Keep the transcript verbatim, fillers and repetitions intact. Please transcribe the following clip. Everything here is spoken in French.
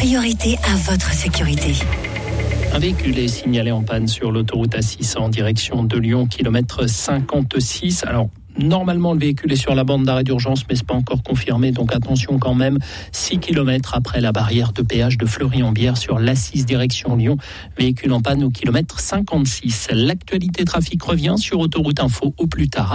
priorité à votre sécurité. Un véhicule est signalé en panne sur l'autoroute A six en direction de Lyon, kilomètre cinquante-six. Alors, normalement, le véhicule est sur la bande d'arrêt d'urgence, mais ce n'est pas encore confirmé, donc attention quand même. six kilomètres après la barrière de péage de Fleury-en-Bière sur l'A six direction Lyon, véhicule en panne au kilomètre cinquante-six. L'actualité trafic revient sur Autoroute Info au plus tard.